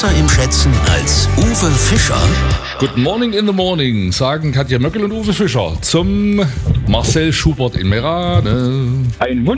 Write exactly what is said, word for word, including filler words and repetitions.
besser im Schätzen als Uwe Fischer? Good morning in the morning, sagen Katja Möckel und Uwe Fischer zum Marcel Schubert in Meerane. Ein